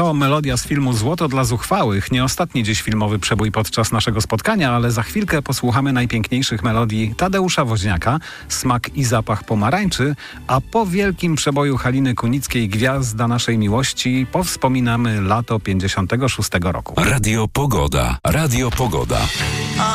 To melodia z filmu Złoto dla zuchwałych. Nie ostatni dziś filmowy przebój podczas naszego spotkania, ale za chwilkę posłuchamy najpiękniejszych melodii Tadeusza Woźniaka, Smak i zapach pomarańczy, a po wielkim przeboju Haliny Kunickiej, Gwiazda naszej miłości, powspominamy lato 56 roku. Radio Pogoda. Radio Pogoda.